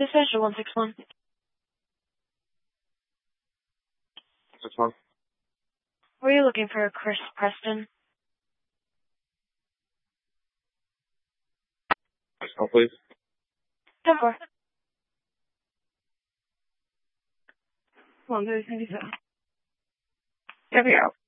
Dispatcher 161. 61. Were you looking for Chris Preston? Oh, please. 10-4. 1, 2, 3, 4. There we go.